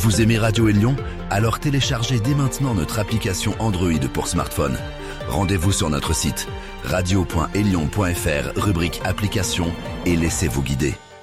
Vous aimez Radio Élion? Alors téléchargez dès maintenant notre application Android pour smartphone. Rendez-vous sur notre site radio.elion.fr, rubrique application, et laissez-vous guider.